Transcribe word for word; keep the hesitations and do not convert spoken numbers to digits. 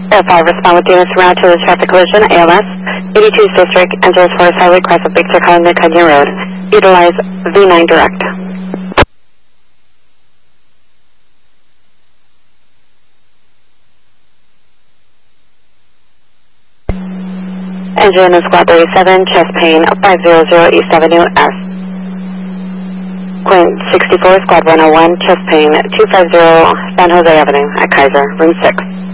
Air five, respond with units around to the traffic collision, A L S, eighty-two District, Angeles Forest Highway, cross of Victor Colony, Canyon Road. Utilize V nine direct. Engine is Squad thirty-seven, chest pain, five hundred East Avenue, S. Quint sixty-four, Squad one oh one, chest pain, two fifty San Jose Avenue, at Kaiser, room six.